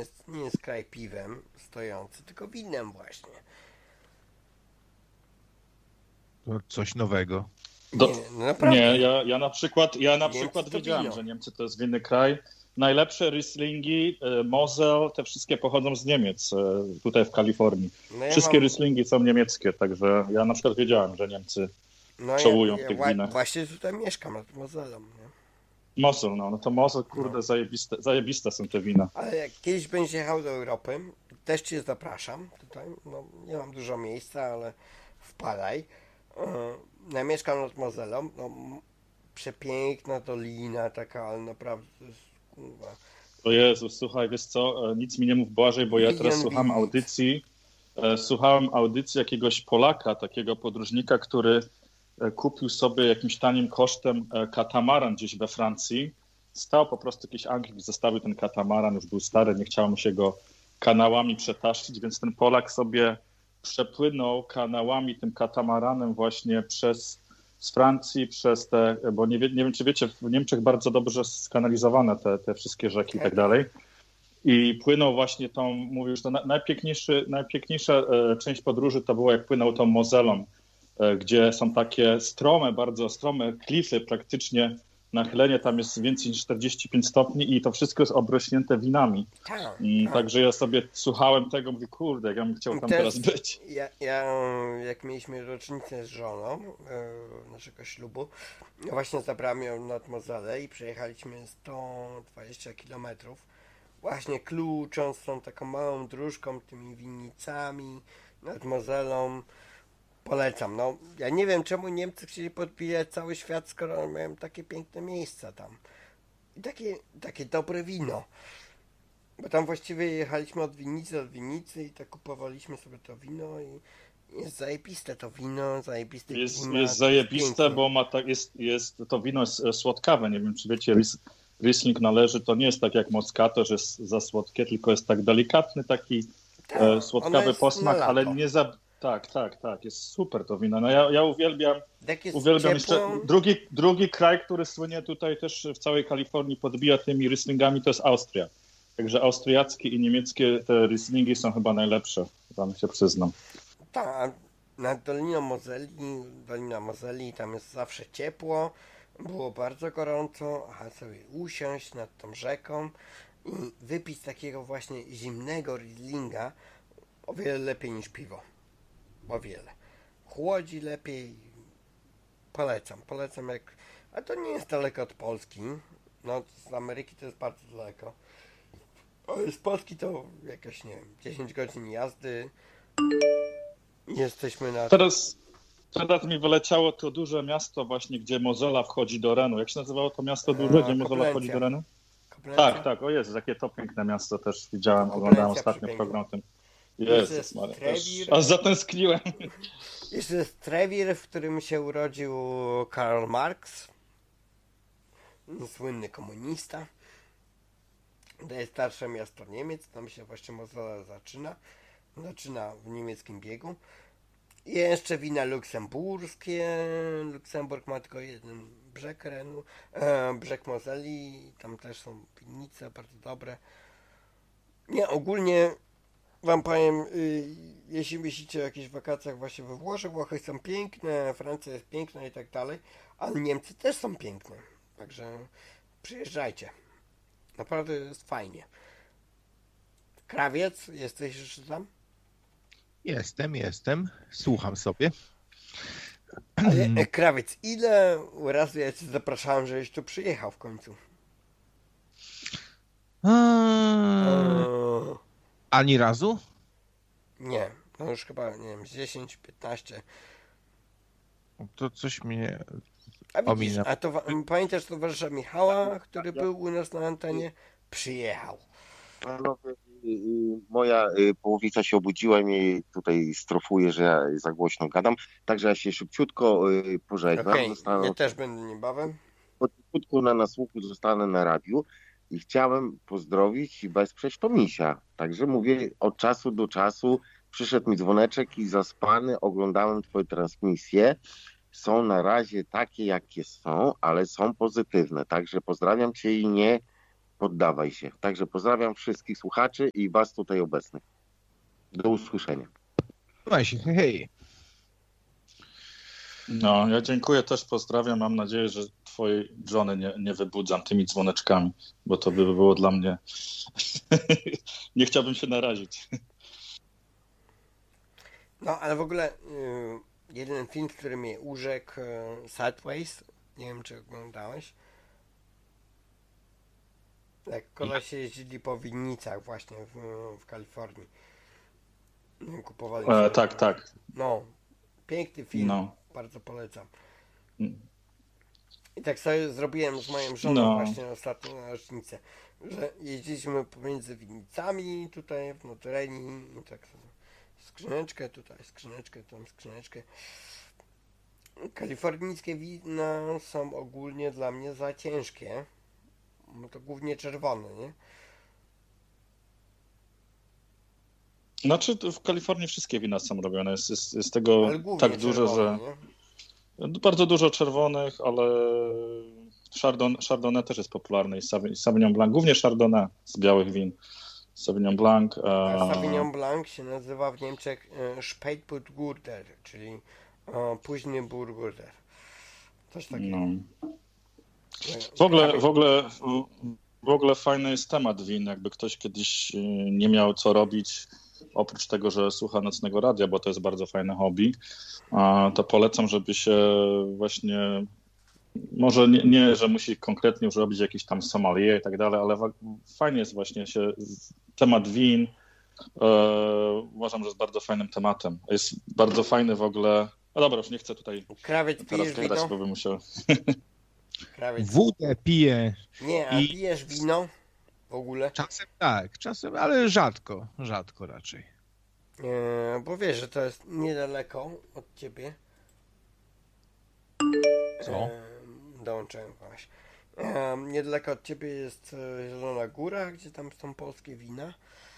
nie jest kraj piwem stojący, tylko winem właśnie. To coś nowego. Nie, no naprawdę. Nie, ja na Niemcy przykład to wiedziałem, wino. że Niemcy to jest winny kraj. Najlepsze Rieslingi, Mosel, te wszystkie pochodzą z Niemiec, tutaj w Kalifornii. No ja Wszystkie mam, Rieslingi są niemieckie, także ja na przykład wiedziałem, że Niemcy no czołują w tych winach. właśnie tutaj mieszkam nad Mozelą, nie? Mosel, no to Mosel, kurde, zajebiste są te wina. Ale jak kiedyś będziesz jechał do Europy, też cię zapraszam tutaj, no nie mam dużo miejsca, ale wpadaj. Ja mieszkam nad Mozelą, no przepiękna dolina taka, ale naprawdę to jest, kurwa, O Jezu, słuchaj, wiesz co, nic mi nie mów Błażej, bo ja teraz milion słuchałem audycji jakiegoś Polaka, takiego podróżnika, który kupił sobie jakimś tanim kosztem katamaran gdzieś we Francji. Stał po prostu jakiś Anglik, zostawił ten katamaran, już był stary, nie chciało mu się go kanałami przetaszczyć, więc ten Polak sobie przepłynął kanałami, tym katamaranem właśnie z Francji, przez te, bo nie wiem, czy wiecie, w Niemczech bardzo dobrze skanalizowane te wszystkie rzeki i tak dalej. I płynął właśnie tą, mówił, że to najpiękniejsza część podróży to było, jak płynął tą Mozelą, gdzie są takie bardzo strome klify, praktycznie nachylenie tam jest więcej niż 45 stopni i to wszystko jest obrośnięte winami. Także ja sobie słuchałem tego, mówię, kurde, jak ja bym chciał tam teraz być. Ja jak mieliśmy rocznicę z żoną naszego ślubu, właśnie zabrałem ją nad Mozelę i przejechaliśmy 120 kilometrów, właśnie klucząc tą taką małą dróżką, tymi winnicami nad Mozelą. Polecam. No, ja nie wiem, czemu Niemcy chcieli podbijać cały świat, skoro mają takie piękne miejsca tam. I takie dobre wino. Bo tam właściwie jechaliśmy od winnicy i tak kupowaliśmy sobie to wino i jest zajebiste to wino, zajebisty klimat. Jest zajebiste, pięknie. bo ma tak, to wino jest słodkawe. Nie wiem, czy wiecie, Riesling to nie jest tak jak Moscato, że jest za słodkie, tylko jest tak delikatny, taki słodkawy posmak, ale nie za... Tak, jest super to wino. No ja uwielbiam jeszcze drugi kraj, który słynie tutaj też w całej Kalifornii, podbija tymi Rieslingami, to jest Austria. Także austriackie i niemieckie te Rieslingi są chyba najlepsze, tam się przyznam. Tak, nad Dolina Mozeli, tam jest zawsze ciepło, było bardzo gorąco, a sobie usiąść nad tą rzeką i wypić takiego właśnie zimnego Rieslinga o wiele lepiej niż piwo. O wiele. Chłodzi lepiej. Polecam jak... A to nie jest daleko od Polski. No z Ameryki to jest bardzo daleko. Ale z Polski to jakieś, nie wiem, 10 godzin jazdy. Jesteśmy na... Teraz mi wyleciało to duże miasto właśnie, gdzie Mozela wchodzi do Renu. Jak się nazywało to miasto duże, gdzie Mozela wchodzi do Renu? Tak, o Jezu, jakie to piękne miasto też widziałem, oglądałem ostatnio program o tym. Jezus Maria, aż zatęskniłem. Jeszcze jest Trewir, w którym się urodził Karl Marx, słynny komunista. To jest starsze miasto Niemiec, tam się właśnie Mozilla zaczyna w niemieckim biegu. I jeszcze wina luksemburskie. Luksemburg ma tylko jeden brzeg Renu, brzeg Mozeli, tam też są winnice bardzo dobre. Nie, ogólnie wam powiem, jeśli myślicie o jakichś wakacjach właśnie we Włoszech, Włochy są piękne, Francja jest piękna i tak dalej, ale Niemcy też są piękne, także przyjeżdżajcie. Naprawdę jest fajnie. Krawiec, jesteś jeszcze tam? Jestem. Słucham sobie. Ale Krawiec, ile razy ja cię zapraszałem, żebyś tu przyjechał w końcu? Ani razu? Nie, no już chyba, nie wiem, z 10, 15. To coś mnie A widzisz, ominęło. a to pamiętasz towarzysza Michała, który był u nas na antenie? Przyjechał. Moja połowica się obudziła i mnie tutaj strofuje, że ja za głośno gadam. Także ja się szybciutko pożegnam. Okej, ja też będę niebawem. Krótko na nasłuchu zostanę na radiu i chciałem pozdrowić i wesprzeć Tomisia. Także mówię, od czasu do czasu przyszedł mi dzwoneczek i zaspany oglądałem twoje transmisje. Są na razie takie, jakie są, ale są pozytywne. Także pozdrawiam cię i poddawaj się. Także pozdrawiam wszystkich słuchaczy i was tutaj obecnych. Do usłyszenia. Trzymaj się, hej. No, ja dziękuję, też pozdrawiam. Mam nadzieję, że twojej żony nie wybudzam tymi dzwoneczkami, bo to by było dla mnie... Nie chciałbym się narazić. No, ale w ogóle jeden film, który mnie urzekł, Sideways, nie wiem, czy oglądałeś. Jak koleś jeździli po winnicach właśnie w Kalifornii. Kupowali sobie... Tak. No, piękny film, No. bardzo polecam. I tak sobie zrobiłem z moją żoną właśnie ostatnio na rocznicę, że jeździliśmy pomiędzy winnicami tutaj w Notoreni i tak skrzyneczkę tutaj, skrzyneczkę, tam skrzyneczkę. Kalifornijskie wina są ogólnie dla mnie za ciężkie, bo to głównie czerwone, nie? Znaczy w Kalifornii wszystkie wina są robione, jest tego tak dużo, że... Nie? Bardzo dużo czerwonych, ale Chardonnay też jest popularny i Sauvignon Blanc, głównie Chardonnay z białych win. Sauvignon Blanc. Sauvignon Blanc się nazywa w Niemczech Spätburgunder, czyli późny burgunder. Coś takiego. No. W ogóle fajny jest temat win, jakby ktoś kiedyś nie miał co robić, oprócz tego, że słucha nocnego radia, bo to jest bardzo fajne hobby, to polecam, żeby się właśnie, może nie, że musi konkretnie już robić jakiś tam sommelier i tak dalej, ale fajnie jest właśnie się, temat win, uważam, że jest bardzo fajnym tematem. Jest bardzo fajny w ogóle, no dobra, już nie chcę tutaj Krawiec, teraz pijesz gadać, wino? bo bym musiał... Krawiec. Wódę piję. Nie, a pijesz wino w ogóle? Czasem tak, czasem, ale rzadko raczej. Bo wiesz, że to jest niedaleko od ciebie. Co? Dołączyłem właśnie. Niedaleko od ciebie jest Zielona Góra, gdzie tam są polskie wina.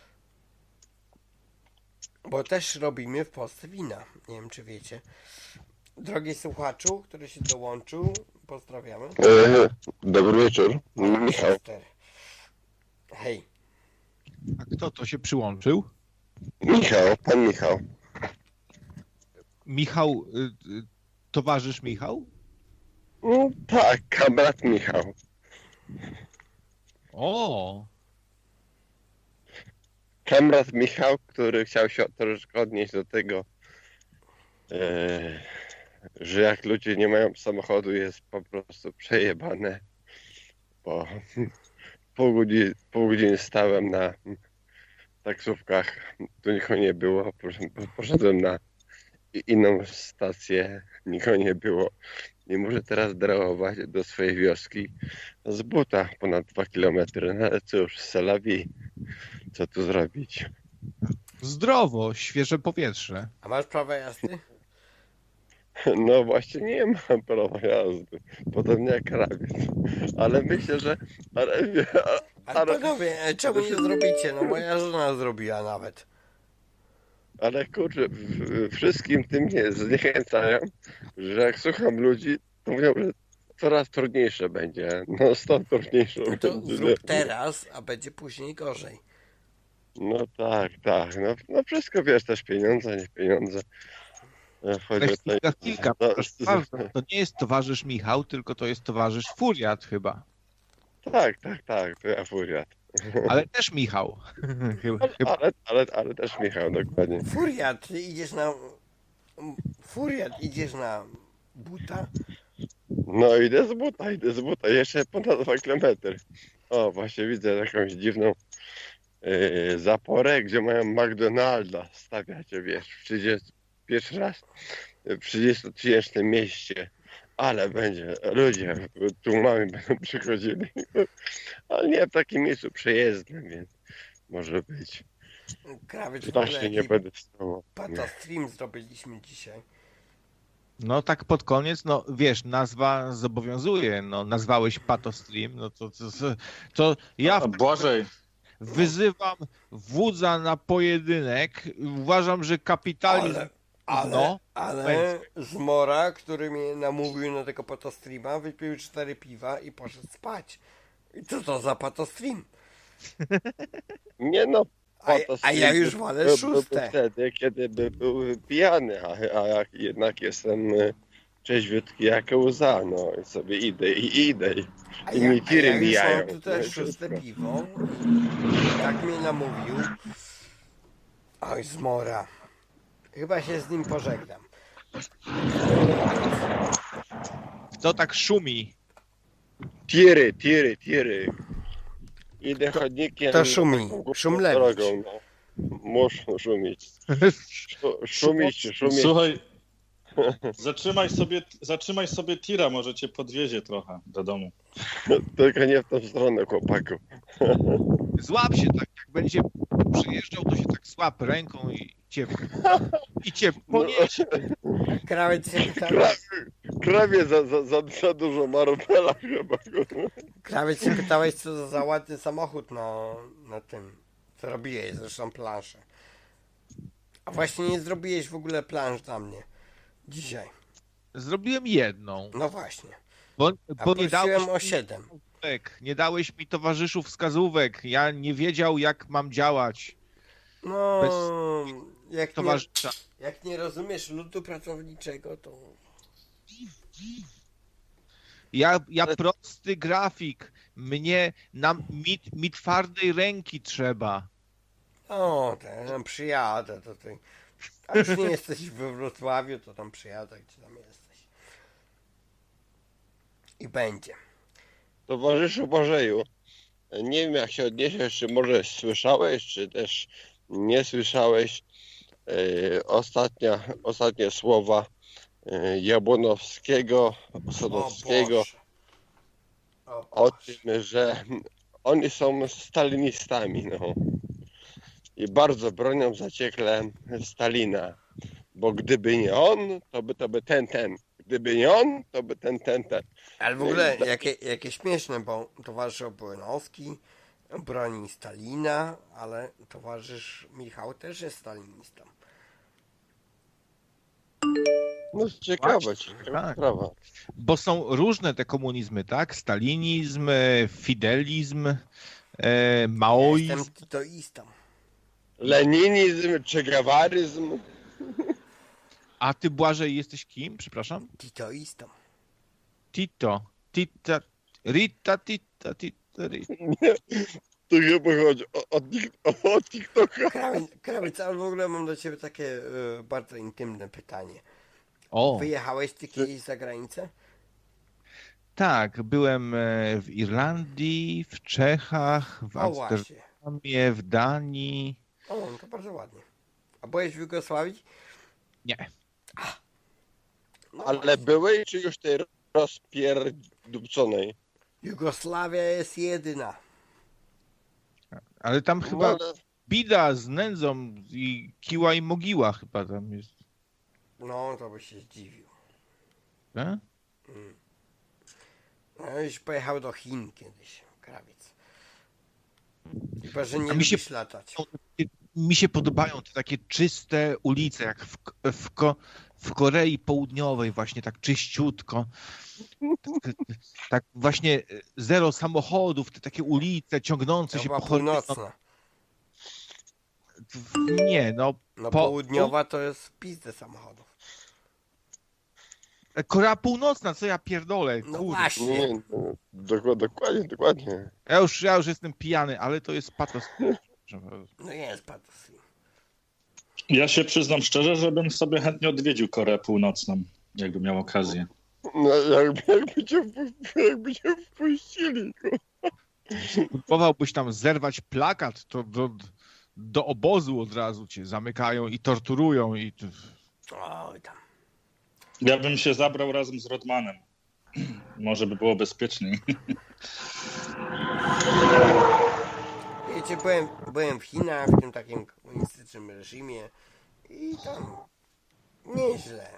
Bo też robimy w Polsce wina. Nie wiem, czy wiecie. Drogi słuchaczu, który się dołączył, pozdrawiamy. Dobry wieczór, Michał. Hej. A kto to się przyłączył? Pan Michał. Michał, towarzysz Michał? No tak, brat Michał. O, Kamrat Michał, który chciał się troszeczkę odnieść do tego, że jak ludzie nie mają samochodu, jest po prostu przejebane. Bo pół godziny stałem na taksówkach, tu nikogo nie było, poszedłem na inną stację, nikogo nie było. Nie muszę teraz drałować do swojej wioski z buta ponad 2 kilometry. No ale cóż, c'est la vie. Co tu zrobić? zdrowo, świeże powietrze. A masz prawo jazdy? No właśnie nie mam prawa jazdy. Podobnie jak krawiec. Ale myślę, że... Ale panowie, czemu nie zrobicie? No moja żona zrobiła nawet. Ale kurczę, wszystkim tym mnie zniechęcają, że jak słucham ludzi, to mówią, że coraz trudniejsze będzie. No stąd trudniejsze No to będzie. zrób teraz, a będzie później gorzej. No tak. No wszystko wiesz, też pieniądze, nie pieniądze. Chwilka, proszę bardzo, to nie jest towarzysz Michał, tylko to jest towarzysz Furiat chyba. Tak, to ja Furiat. Ale też Michał. Ale też Michał, dokładnie. Furiat, idziesz na buta? No idę z buta, jeszcze ponad 2 kilometry. O, właśnie widzę jakąś dziwną zaporę, gdzie mają McDonalda. Stawiacie, wiesz, pierwszy raz w 30-tysięcznym mieście. Ale będzie, ludzie tu mamy będą przychodzili. Ale nie w takim miejscu przejezdnym, więc może być. Krawiec, w Właśnie ogóle nie będę wstawał. patostream zrobiliśmy dzisiaj. No tak pod koniec, no wiesz, nazwa zobowiązuje, no nazwałeś Patostream, no to ja Błażej, wyzywam wódza na pojedynek, uważam, że kapitalizm... Ale Zmora, który mnie namówił na tego patostreama, wypił 4 piwa i poszedł spać. I co to za patostream? Nie no, A ja już wolę szóste. Wtedy, kiedy był pijany, a jak jednak jestem trzeźwiutki jak łza, no i sobie idę. I mi A tiry ja już mijają. mam tu też No i szóste wszystko. piwo. Tak mnie namówił. Oj, zmora. Chyba się z nim pożegnam. Kto tak szumi? Tiry. Idę chodnikiem. To szumi. taką głupą Szumlewicz. drogą, no. Muszą szumić. Szumić. Słuchaj, zatrzymaj sobie tira, może cię podwiezie trochę do domu. Tylko nie w tą stronę, chłopaku. Złap się tak, jak będzie przyjeżdżał, to się tak złap ręką i cię poniesie. Krawiec się pytałeś, Krawie za dużo marmela chyba. Krawiec się pytałeś, co za ładny samochód na tym. Co robiłeś, zresztą planszę. A właśnie nie zrobiłeś w ogóle plansz dla mnie. Dzisiaj. Zrobiłem jedną, No właśnie. bo Prosiłem nie dałeś o 7. wskazówek, nie dałeś mi towarzyszu wskazówek, ja nie wiedział jak mam działać. No, Bez jak towarzysza. nie rozumiesz ludu pracowniczego, to... Ja prosty grafik, mi twardej ręki trzeba. O, to tam przyjadę tutaj. A już nie jesteś we Wrocławiu, to tam przyjadę, gdzie tam jesteś. I będzie. Towarzyszu Bożeju, nie wiem jak się odniesiesz, czy może słyszałeś, czy też nie słyszałeś ostatnie słowa Jabłonowskiego, Sadowskiego o tym, że oni są stalinistami, no. I bardzo bronią zaciekle Stalina, bo gdyby nie on, to by ten. Gdyby nie on, to by ten. Ale w ogóle jakie śmieszne, bo towarzysz Obołynowski broni Stalina, ale towarzysz Michał też jest stalinistą. No ciekawa tak. sprawa. Bo są różne te komunizmy, tak? Stalinizm, fidelizm, maoizm. Jestem titoistą. Leninizm, czegawaryzm. A ty, Błażej, jesteś kim? Przepraszam? Titoistą. Tito. Rita. To chyba chodzi o TikToka. Krawiec, ale w ogóle mam do ciebie takie bardzo intymne pytanie. O, Wyjechałeś ty kiedyś za granicę? tak. Byłem w Irlandii, w Czechach, w O właśnie. Amsterdamie, w Danii. O, no to bardzo ładnie. A byłeś w Jugosławii? Nie. No Ale właśnie. byłeś czy już tej rozpierdupconej? Jugosławia jest jedyna. Ale tam chyba Ale bida z nędzą i kiła i mogiła chyba tam jest. No, to byś się zdziwił. Tak? No, już pojechał do Chin kiedyś, krawiec. Chyba, że nie A mi się- lubisz latać. Mi się podobają te takie czyste ulice, jak w Korei Południowej, właśnie tak czyściutko. Tak właśnie zero samochodów, te takie ulice ciągnące się Chyba po horyzont. północna. Nie, no No po- południowa to jest pizdę samochodów. Korea Północna, co ja pierdolę, No kurde. właśnie. nie, dokładnie. Ja już jestem pijany, ale to jest patos. No jest patos. Ja się przyznam szczerze, że bym sobie chętnie odwiedził Koreę Północną, jakby miał okazję. No, jakby cię wpuścili. Próbowałbyś tam zerwać plakat, to do obozu od razu cię zamykają i torturują i... Oj tam. Ja bym się zabrał razem z Rodmanem. Może by było bezpieczniej. Wiecie, byłem w Chinach, w tym takim komunistycznym reżimie i tam nieźle.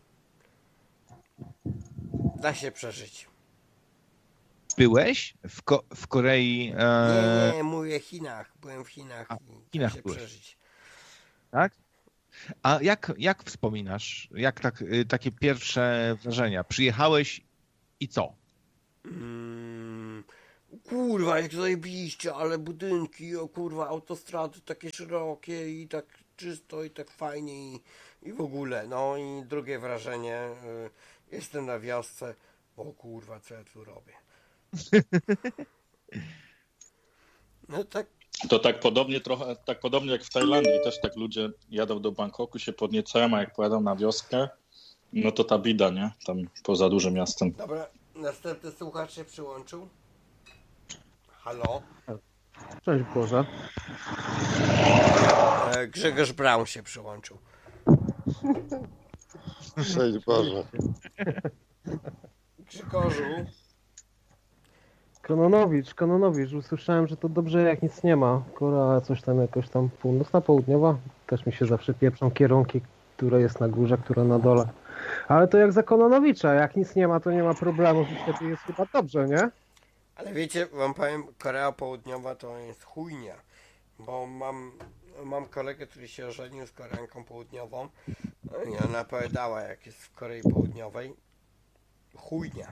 Da się przeżyć. Byłeś w Korei, Nie, mówię Chinach. Byłem w Chinach i da Chinach się byłeś. przeżyć. tak? A jak wspominasz? Jak takie pierwsze wrażenia? Przyjechałeś i co? kurwa, jak zajebiście, ale budynki, o kurwa, autostrady takie szerokie i tak czysto i tak fajnie i w ogóle. No i drugie wrażenie, jestem na wiosce, o kurwa, co ja tu robię. No tak. To tak podobnie jak w Tajlandii, też tak ludzie jadą do Bangkoku, się podniecają, a jak pojadą na wioskę, no to ta bida, nie? Tam poza dużym miastem. Dobra, następny słuchacz się przyłączył. Halo? Cześć Boże. Grzegorz Braun się przyłączył. Cześć Boże. Grzegorzu, Kononowicz, usłyszałem, że to dobrze jak nic nie ma. Korea coś tam jakoś tam północna, południowa. Też mi się zawsze pieprzą kierunki, które jest na górze, które na dole. Ale to jak za Kononowicza, jak nic nie ma, to nie ma problemu i wtedy jest chyba dobrze, nie? ale wiecie, wam powiem, Korea Południowa to jest chujnia, bo mam kolegę, który się ożenił z Koreanką Południową i ona opowiadała, jak jest w Korei Południowej. Chujnia.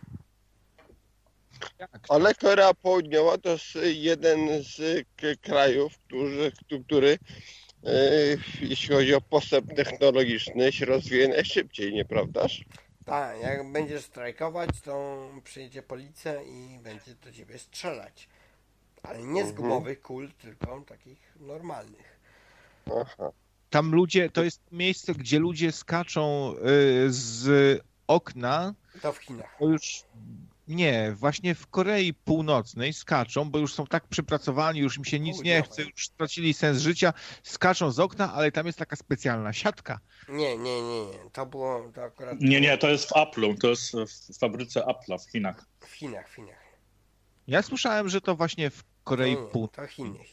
Ale Korea Południowa to jest jeden z krajów, który jeśli chodzi o postęp technologiczny, się rozwija najszybciej, nieprawdaż? Tak, jak będziesz strajkować, to przyjedzie policja i będzie do ciebie strzelać. Ale nie z gumowych kul, tylko takich normalnych. Aha. Tam ludzie, to jest miejsce, gdzie ludzie skaczą z okna. To w Chinach. To już nie, właśnie w Korei Północnej skaczą, bo już są tak przepracowani, już im się nic nie chce, już stracili sens życia, skaczą z okna, ale tam jest taka specjalna siatka. Nie. To było to akurat. Nie, to jest w Apple'u, to jest w fabryce Apple'a w Chinach. W Chinach. Ja słyszałem, że to właśnie w Korei Nie, Północnej. to Chiny.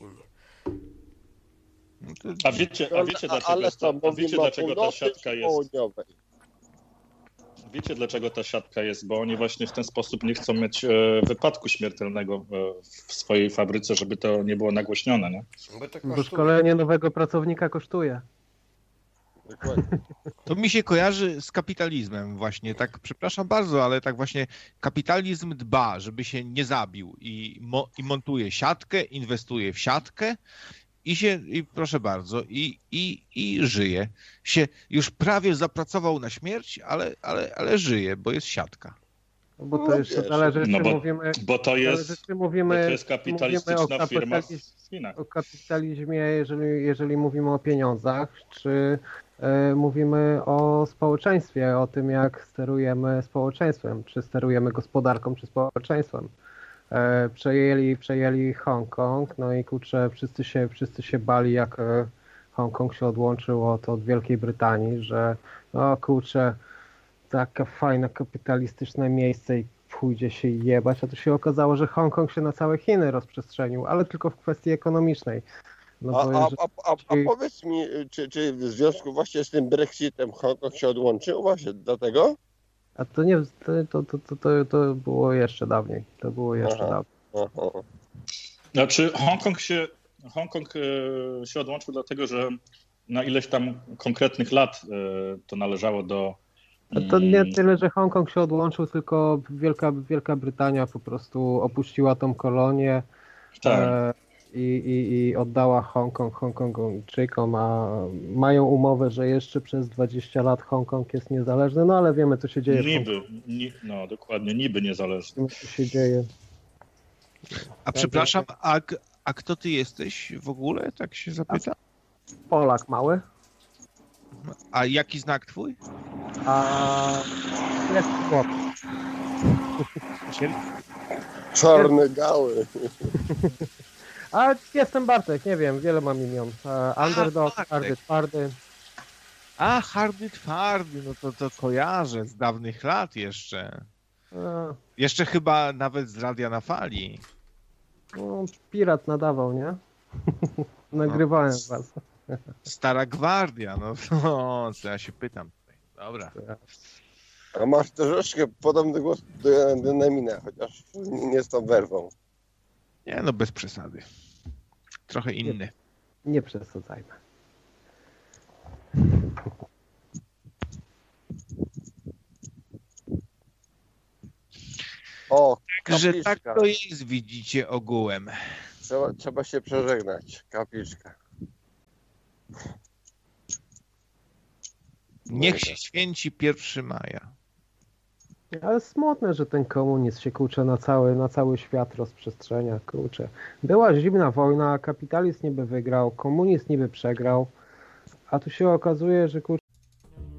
A wiecie dlaczego ta siatka jest? Południowej. Wiecie, dlaczego ta siatka jest? Bo oni właśnie w ten sposób nie chcą mieć wypadku śmiertelnego w swojej fabryce, żeby to nie było nagłośnione, nie? Bo to Bo kosztuje. szkolenie nowego pracownika kosztuje. Dokładnie. To mi się kojarzy z kapitalizmem właśnie, tak przepraszam bardzo, ale tak właśnie kapitalizm dba, żeby się nie zabił i montuje siatkę, inwestuje w siatkę i proszę bardzo, i żyje. Się już prawie zapracował na śmierć, ale żyje, bo jest siatka. Bo to No jeszcze wiesz, zależy, czy mówimy... Bo to jest kapitalistyczna firma w Chinach. O kapitalizmie, jeżeli mówimy o pieniądzach, czy mówimy o społeczeństwie, o tym, jak sterujemy społeczeństwem, czy sterujemy gospodarką, czy społeczeństwem. Przejęli Hongkong, no i kurczę, wszyscy się bali, jak Hongkong się odłączył od Wielkiej Brytanii, że o kurczę, taka fajna kapitalistyczne miejsce i pójdzie się jebać, a to się okazało, że Hongkong się na całe Chiny rozprzestrzenił, ale tylko w kwestii ekonomicznej. No bo A powiedz mi, czy w związku właśnie z tym Brexitem Hongkong się odłączył właśnie dlatego? A to nie, to było jeszcze dawniej. To było jeszcze dawniej. Aha. Znaczy Hongkong się odłączył dlatego, że na ileś tam konkretnych lat to należało do... To nie tyle, że Hongkong się odłączył, tylko Wielka Brytania po prostu opuściła tą kolonię. Tak. I oddała Hongkongczykom, a mają umowę, że jeszcze przez 20 lat Hongkong jest niezależny, no ale wiemy, co się dzieje. No dokładnie, niby niezależny. Co się dzieje. A przepraszam, a kto ty jesteś w ogóle, tak się zapyta? Polak mały. A jaki znak twój? A jest chłop. Czarne gały. A jestem Bartek, nie wiem, wiele mam imion. Underdog, Hardy Twardy. A, Hardy Twardy, no to kojarzę z dawnych lat jeszcze. Jeszcze chyba nawet z Radia na Fali. No, pirat nadawał, nie? Nagrywałem was. Stara gwardia, no co ja się pytam tutaj. Dobra. A masz troszeczkę podobny głos do Dynamina, chociaż nie z tą werwą. Nie, no bez przesady. Trochę inny. Nie przesadzajmy. O, Także Kapliczka. tak to jest, widzicie, ogółem. Trzeba się przeżegnać. Kapliczka. Niech się święci 1 maja. Ale smutne, że ten komunizm się kurczę na cały świat rozprzestrzenia, kurczę. Była zimna wojna, kapitalizm niby wygrał, komunizm niby przegrał, a tu się okazuje, że kurczę